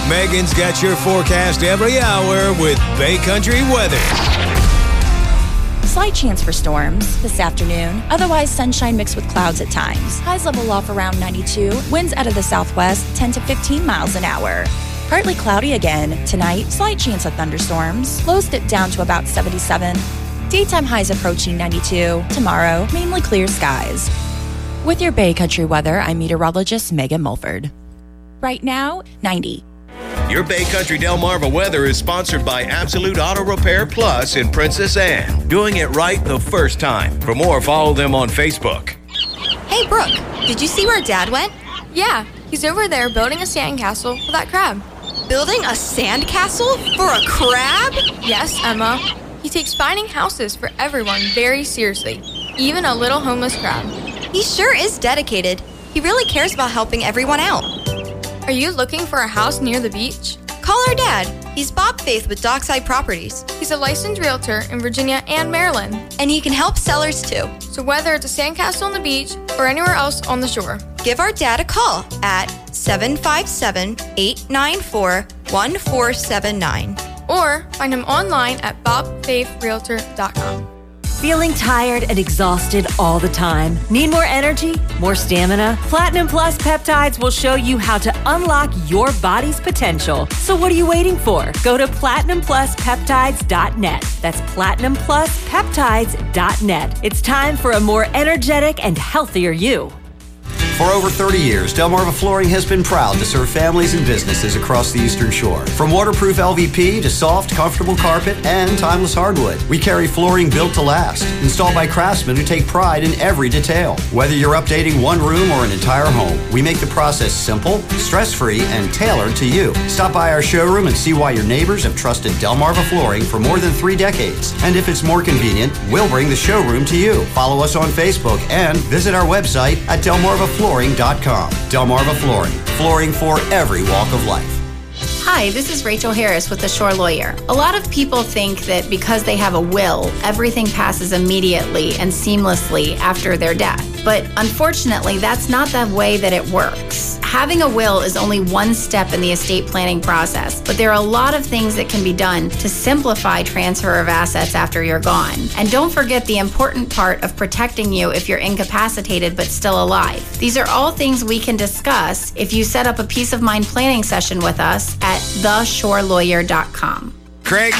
Megan's got your forecast every hour with Bay Country weather. Slight chance for storms this afternoon. Otherwise, sunshine mixed with clouds at times. Highs level off around 92. Winds out of the southwest, 10 to 15 miles an hour. Partly cloudy again. Tonight, slight chance of thunderstorms. Lows dip down to about 77. Daytime highs approaching 92. Tomorrow, mainly clear skies. With your Bay Country weather, I'm meteorologist Megan Mulford. Right now, 90. Your Bay Country Delmarva weather is sponsored by Absolute Auto Repair Plus in Princess Anne. Doing it right the first time. For more, follow them on Facebook. Hey, Brooke, did you see where Dad went? Yeah, he's over there building a sandcastle for that crab. Building a sandcastle for a crab? Yes, Emma. He takes finding houses for everyone very seriously, even a little homeless crab. He sure is dedicated. He really cares about helping everyone out. Are you looking for a house near the beach? Call our dad. He's Bob Faith with Dockside Properties. He's a licensed realtor in Virginia and Maryland. And he can help sellers too. So whether it's a sandcastle on the beach or anywhere else on the shore, give our dad a call at 757-894-1479. Or find him online at bobfaithrealtor.com. Feeling tired and exhausted all the time? Need more energy? More stamina? Platinum Plus Peptides will show you how to unlock your body's potential. So what are you waiting for? Go to PlatinumPlusPeptides.net. That's PlatinumPlusPeptides.net. It's time for a more energetic and healthier you. For over 30 years, Delmarva Flooring has been proud to serve families and businesses across the Eastern Shore. From waterproof LVP to soft, comfortable carpet and timeless hardwood, we carry flooring built to last, installed by craftsmen who take pride in every detail. Whether you're updating one room or an entire home, we make the process simple, stress-free, and tailored to you. Stop by our showroom and see why your neighbors have trusted Delmarva Flooring for more than 3 decades. And if it's more convenient, we'll bring the showroom to you. Follow us on Facebook and visit our website at delmarvaflooring.com. Delmarva Flooring. Flooring for every walk of life. Hi, this is Rachel Harris with The Shore Lawyer. A lot of people think that because they have a will, everything passes immediately and seamlessly after their death. But unfortunately, that's not the way that it works. Having a will is only one step in the estate planning process, but there are a lot of things that can be done to simplify transfer of assets after you're gone. And don't forget the important part of protecting you if you're incapacitated but still alive. These are all things we can discuss if you set up a peace of mind planning session with us at theshorelawyer.com. Craig